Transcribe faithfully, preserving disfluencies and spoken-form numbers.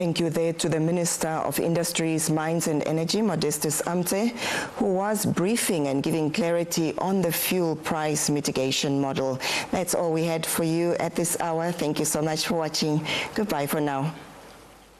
Thank you there to the Minister of Industries, Mines and Energy, Modestus Amte, who was briefing and giving clarity on the fuel price mitigation model. That's all we had for you at this hour. Thank you so much for watching. Goodbye for now.